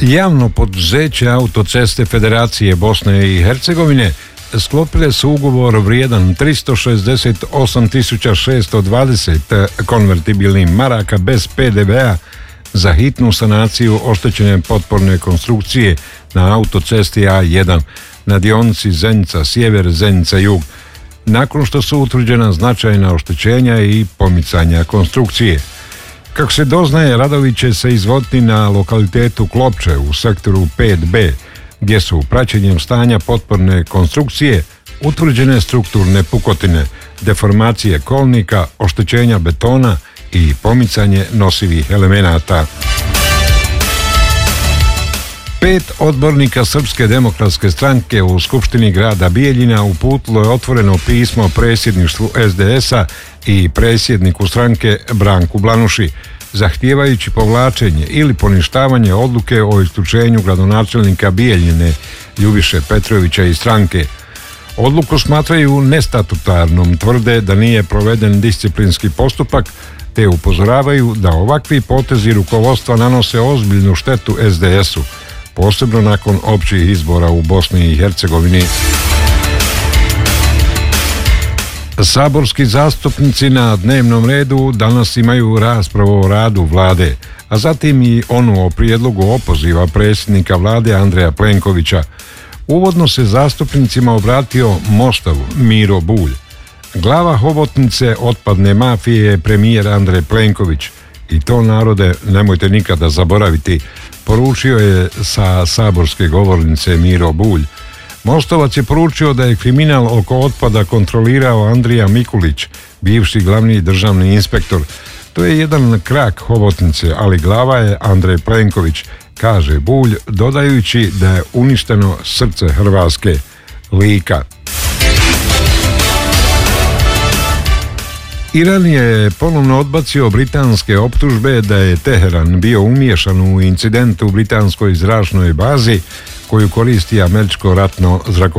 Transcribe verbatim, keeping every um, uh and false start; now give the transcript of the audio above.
Javno poduzeće Autoceste Federacije Bosne i Hercegovine sklopile su ugovor vrijedan tristo šezdeset osam tisuća šesto dvadeset konvertibilnih maraka bez P D V-a za hitnu sanaciju oštećene potporne konstrukcije na autocesti A jedan na dionici Zenica sjever, Zenica jug, nakon što su utvrđena značajna oštećenja i pomicanja konstrukcije. Kako se doznaje, radovi će se izvoditi na lokalitetu Klopče u sektoru pet B, gdje su praćenjem stanja potporne konstrukcije utvrđene strukturne pukotine, deformacije kolnika, oštećenja betona i pomicanje nosivih elemenata. Pet odbornika Srpske demokratske stranke u Skupštini grada Bijeljina uputilo je otvoreno pismo predsjedništvu S D S-a i predsjedniku stranke Branku Blanuši, zahtijevajući povlačenje ili poništavanje odluke o isključenju gradonačelnika Bijeljine Ljubiše Petrovića iz stranke. Odluku smatraju nestatutarnom, tvrde da nije proveden disciplinski postupak, te upozoravaju da ovakvi potezi rukovodstva nanose ozbiljnu štetu S D S-u, posebno nakon općih izbora u Bosni i Hercegovini. Saborski zastupnici na dnevnom redu danas imaju raspravu o radu vlade, a zatim i onu o prijedlogu opoziva predsjednika vlade Andreja Plenkovića. Uvodno se zastupnicima obratio Mostov Miro Bulj. Glava hobotnice otpadne mafije je premijer Andrej Plenković, i to, narode, nemojte nikada zaboraviti, poručio je sa saborske govornice Miro Bulj. Mostovac je poručio da je kriminal oko otpada kontrolirao Andrija Mikulić, bivši glavni državni inspektor. To je jedan krak hobotnice, ali glava je Andrej Plenković, kaže Bulj, dodajući da je uništeno srce Hrvatske, Lika. Iran je ponovno odbacio britanske optužbe da je Teheran bio umiješan u incident u britanskoj zračnoj bazi koju koristi američko ratno zrakoplovstvo.